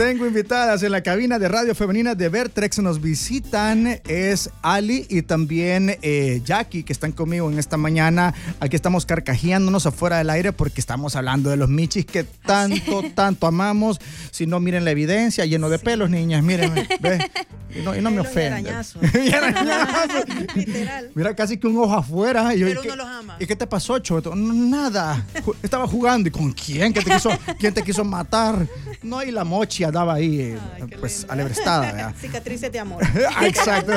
Tengo invitadas en la cabina de Radio Femenina de Vertrex. Nos visitan es Ali y también Jackie, que están conmigo en esta mañana. Aquí estamos carcajeándonos afuera del aire porque estamos hablando de los michis que tanto amamos. Si no, miren la evidencia, lleno de pelos, niñas. Miren, ve. Y no me ofenden. Literal. Mira, casi que un ojo afuera. Pero uno los ama. ¿Y qué te pasó, Choto? Nada. Estaba jugando. ¿Y con quién? ¿Quién te quiso matar? No, y la mochi andaba ahí, pues, alebrestada, ¿verdad? Cicatrices de amor. Exacto.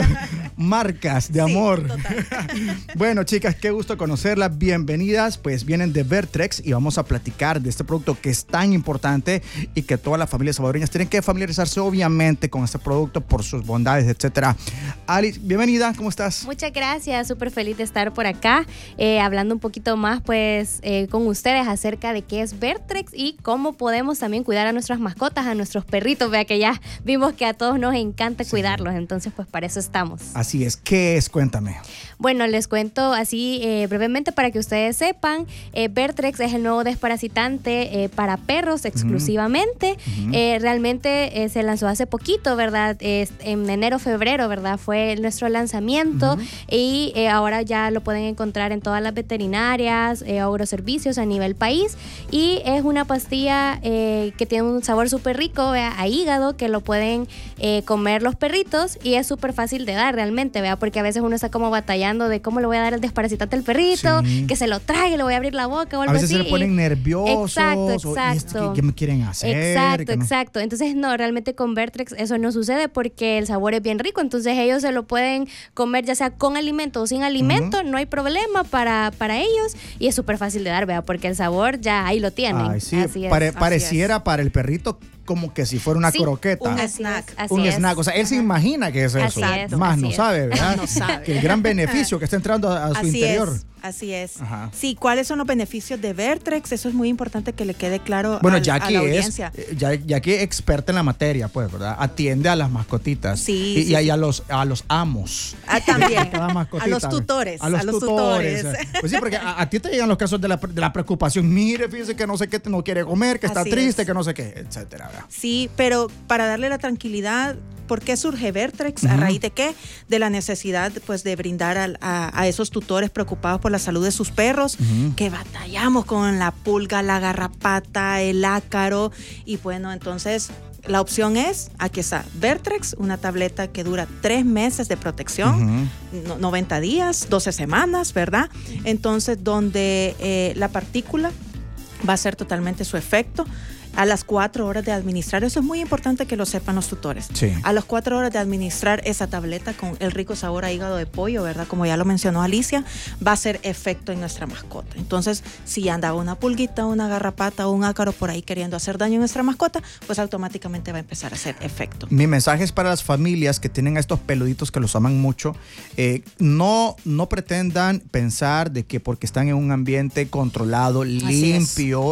Marcas de amor. Total. Bueno, chicas, qué gusto conocerlas. Bienvenidas. Pues vienen de Vertrex y vamos a platicar de este producto que es tan importante y que todas las familias salvadoreñas tienen que familiarizarse, obviamente, con este producto por sus bondades, etcétera. Ali, bienvenida. ¿Cómo estás? Muchas gracias. Súper feliz de estar por acá, hablando un poquito más, pues, con ustedes acerca de qué es Vertrex y cómo podemos también cuidar a nuestras mascotas, a nuestros perritos. Vea que ya vimos que a todos nos encanta cuidarlos, entonces pues para eso estamos. Así es. ¿Qué es? Cuéntame. Bueno, les cuento así brevemente para que ustedes sepan. Vertrex es el nuevo desparasitante para perros exclusivamente. Realmente se lanzó hace poquito, ¿verdad? En enero, febrero, ¿verdad? Fue nuestro lanzamiento y ahora ya lo pueden encontrar en todas las veterinarias, agroservicios a nivel país, y es una pastilla que tiene un sabor súper rico, ¿vea? A hígado, que lo pueden comer los perritos y es súper fácil de dar realmente, ¿vea? Porque a veces uno está como batallando de cómo le voy a dar el desparasitante al perrito, que se lo trague, le voy a abrir la boca o algo así. A veces se le ponen nerviosos. Exacto. ¿Qué me quieren hacer? Exacto. Entonces, no, realmente con Vertrex eso no sucede porque el sabor es bien rico. Entonces, ellos se lo pueden comer ya sea con alimento o sin alimento, no hay problema para ellos y es súper fácil de dar, ¿vea? Porque el sabor ya ahí lo tienen. Ay, sí. Así es. Pareciera para el perrito como que si fuera una croqueta. Un snack. Un snack. O sea, él se imagina que es eso. Así Más es. no sabe, ¿verdad? No sabe. Que el gran beneficio que está entrando a su interior. Así es. Ajá. Sí, ¿cuáles son los beneficios de Vertrex? Eso es muy importante que le quede claro a la audiencia. Jackie es experta en la materia, pues, ¿verdad? Atiende a las mascotitas. Sí. Y a los amos. También. A los tutores. A los tutores. Pues sí, porque a ti te llegan los casos de la preocupación. Mire, fíjese que no sé qué no quiere comer, que está triste, que no sé qué, etcétera, ¿verdad? Sí, pero para darle la tranquilidad, ¿por qué surge Vertrex? ¿A raíz de qué? De la necesidad, pues, de brindar a esos tutores preocupados por la salud de sus perros, que batallamos con la pulga, la garrapata, el ácaro, y bueno, entonces la opción es, aquí está, Vertrex, una tableta que dura 3 meses de protección, 90 días, 12 semanas, ¿verdad? Entonces, donde la partícula va a hacer totalmente su efecto a las 4 horas de administrar. Eso es muy importante que lo sepan los tutores. Sí. A las 4 horas de administrar esa tableta con el rico sabor a hígado de pollo, ¿verdad? Como ya lo mencionó Alicia, va a hacer efecto en nuestra mascota. Entonces, si andaba una pulguita, una garrapata o un ácaro por ahí queriendo hacer daño a nuestra mascota, pues automáticamente va a empezar a hacer efecto. Mi mensaje es para las familias que tienen a estos peluditos que los aman mucho. No pretendan pensar de que porque están en un ambiente controlado, limpio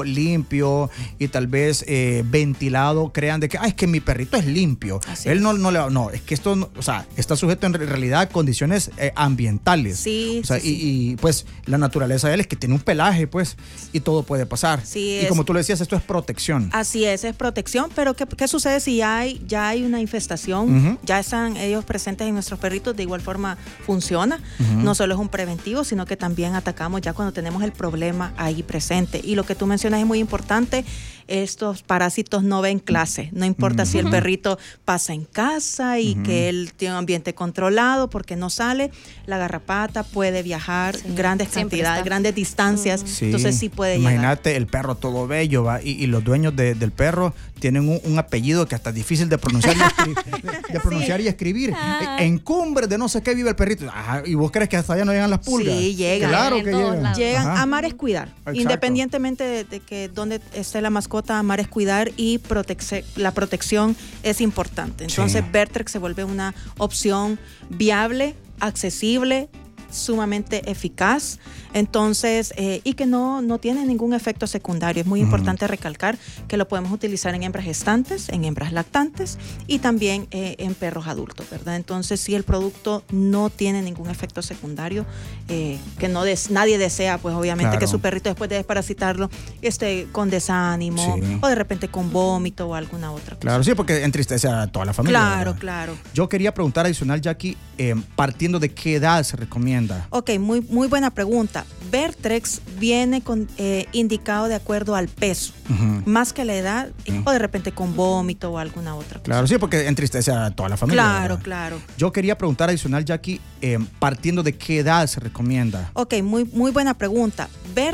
y tal vez ventilado, crean de que es que mi perrito es limpio. Él no le va. No, es que esto, o sea, está sujeto en realidad a condiciones ambientales. Sí. O sea, sí. y pues la naturaleza de él es que tiene un pelaje, pues, y todo puede pasar. Sí, y como tú lo decías, esto es protección. Así es protección, pero ¿qué sucede si ya hay una infestación? Ya están ellos presentes en nuestros perritos, de igual forma funciona. No solo es un preventivo, sino que también atacamos ya cuando tenemos el problema ahí presente. Y lo que tú mencionas es muy importante. Estos parásitos no ven clase, no importa si el perrito pasa en casa y que él tiene un ambiente controlado porque no sale, la garrapata puede viajar grandes cantidades, grandes distancias, entonces sí puede llegar. Imagínate el perro todo bello, ¿va? Y los dueños del perro tienen un apellido que hasta es difícil de pronunciar y escribir. En Cumbres de no sé qué vive el perrito. ¿Y vos crees que hasta allá no llegan las pulgas? Sí, llegan. Claro que llegan. Llegan. Amar es cuidar. Exacto. Independientemente de que donde esté la mascota, amar es cuidar y la protección es importante. Entonces, Vertrex se vuelve una opción viable, accesible, sumamente eficaz, entonces, y que no tiene ningún efecto secundario. Es muy importante recalcar que lo podemos utilizar en hembras gestantes, en hembras lactantes y también en perros adultos, ¿verdad? Entonces, si el producto no tiene ningún efecto secundario, que nadie desea, pues obviamente que su perrito después de desparasitarlo esté con desánimo o de repente con vómito o alguna otra cosa. Claro, sí, porque entristece a toda la familia. Claro, ¿verdad? claro. Yo quería preguntar adicional, Jackie, partiendo de qué edad se recomienda. Ok, muy buena pregunta. Bertrex viene indicado de acuerdo al peso, más que la edad o de repente con vómito o alguna otra cosa. Claro, sí, porque entristece a toda la familia. Claro, ¿verdad? claro. Yo quería preguntar adicional, Jackie, partiendo de qué edad se recomienda. Ok, muy buena pregunta.